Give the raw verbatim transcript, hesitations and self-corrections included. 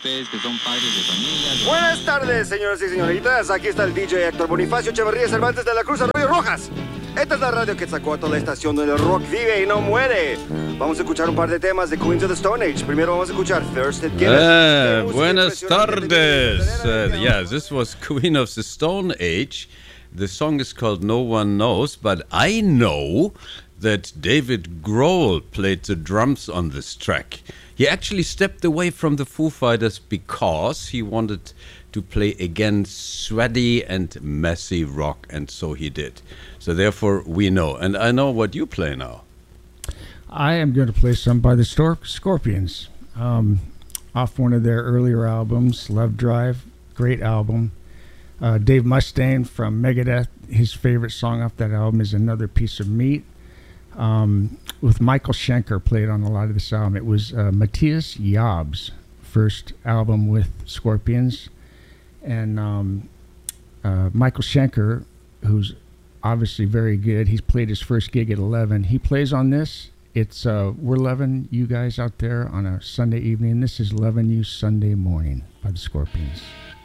ustedes que son padres de familia. Buenas tardes, señoras y señoritas. Aquí está el D J Héctor Bonifacio Echeverría Cervantes de la Cruz Arroyo Rojas. Esta es la radio que sacó a toda la estación donde el rock vive y no muere. Vamos a escuchar un par de temas de Queens of the Stone Age. Primero vamos a escuchar Thirsted Guinness. Uh, buenas tardes. Uh, yeah, this was Queen of the Stone Age. The song is called No One Knows, but I know that David Grohl played the drums on this track. He actually stepped away from the Foo Fighters because he wanted to play again sweaty and messy rock, and so he did. So therefore we know. And I know what you play now. I am going to play some by the Stor- Scorpions, um, off one of their earlier albums, Love Drive. Great album. Uh, Dave Mustaine from Megadeth, his favorite song off that album is Another Piece of Meat. Um, with Michael Schenker played on a lot of this album. It was uh, Matthias Jobs' first album with Scorpions. And um, uh, Michael Schenker, who's obviously very good, he's played his first gig at eleven. He plays on this. It's uh, we're loving you guys out there on a Sunday evening. This is Loving You Sunday Morning by the Scorpions.